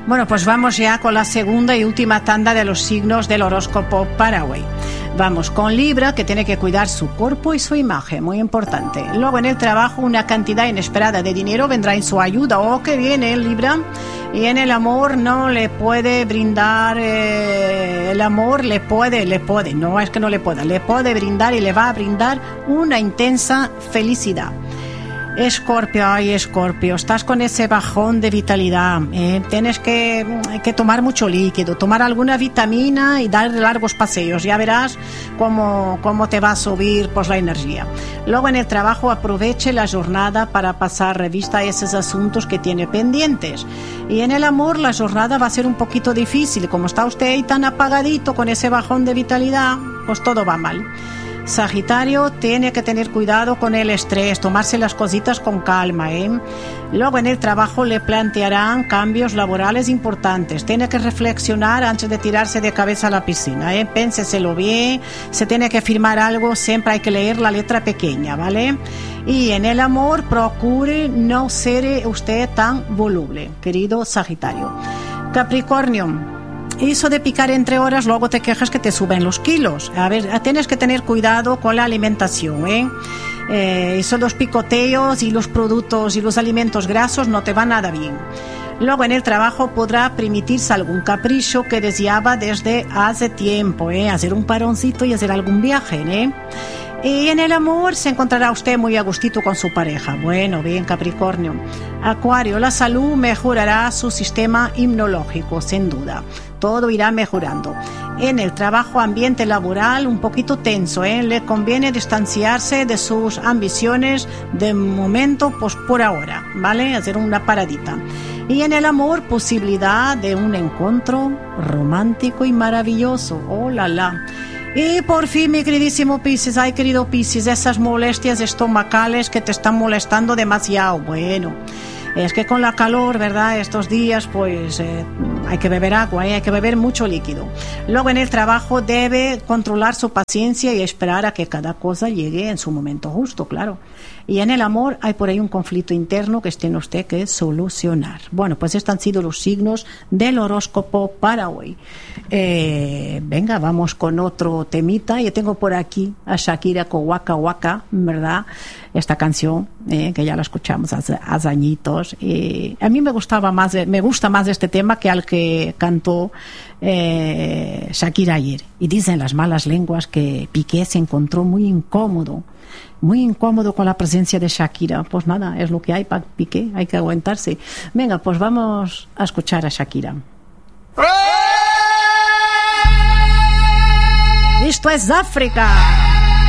Bueno, pues vamos ya con la segunda y última tanda de los signos del horóscopo para hoy. Vamos con Libra, que tiene que cuidar su cuerpo y su imagen, muy importante. Luego en el trabajo, una cantidad inesperada de dinero vendrá en su ayuda. ¡Oh, qué viene Libra! Y en el amor no le puede brindar, el amor le puede, no es que no le pueda, le puede brindar y le va a brindar una intensa felicidad. Escorpio, ay Escorpio, estás con ese bajón de vitalidad, tienes que tomar mucho líquido, tomar alguna vitamina y dar largos paseos, ya verás cómo te va a subir pues la energía. Luego en el trabajo aproveche la jornada para pasar revista a esos asuntos que tiene pendientes. Y en el amor la jornada va a ser un poquito difícil, como está usted ahí tan apagadito con ese bajón de vitalidad, pues todo va mal. Sagitario, tiene que tener cuidado con el estrés, tomarse las cositas con calma, Luego en el trabajo le plantearán cambios laborales importantes. Tiene que reflexionar antes de tirarse de cabeza a la piscina, Pénseselo bien, se tiene que firmar algo, siempre hay que leer la letra pequeña, ¿vale? Y en el amor, procure no ser usted tan voluble, querido Sagitario. Capricornio, eso de picar entre horas, luego te quejas que te suben los kilos. A ver, tienes que tener cuidado con la alimentación, Esos los picoteos y los productos y los alimentos grasos no te van nada bien. Luego en el trabajo podrá permitirse algún capricho que deseaba desde hace tiempo, hacer un paroncito y hacer algún viaje, Y en el amor se encontrará usted muy a gustito con su pareja. Bueno, bien, Capricornio. Acuario, la salud mejorará su sistema inmunológico, sin duda. Todo irá mejorando. En el trabajo, ambiente laboral un poquito tenso, Le conviene distanciarse de sus ambiciones de momento, pues por ahora, ¿vale? Hacer una paradita. Y en el amor, posibilidad de un encuentro romántico y maravilloso. ¡Oh, la la! Y por fin, mi queridísimo Piscis, ay querido Piscis, esas molestias estomacales que te están molestando demasiado. Bueno, es que con la calor, ¿verdad? Estos días, pues hay que beber agua, hay que beber mucho líquido. Luego en el trabajo debe controlar su paciencia y esperar a que cada cosa llegue en su momento justo, claro. Y en el amor hay por ahí un conflicto interno que tiene usted que solucionar. Bueno, pues estos han sido los signos del horóscopo para hoy. Venga, vamos con otro temita. Yo tengo por aquí a Shakira con Waka Waka, ¿verdad? Esta canción, que ya la escuchamos hace añitos. A mí me gusta más este tema que al que cantó Shakira ayer. Y dicen las malas lenguas que Piqué se encontró muy incómodo con la presencia de Shakira. Pues nada, es lo que hay para Piqué, hay que aguantarse. Venga, pues vamos a escuchar a Shakira. Esto es África.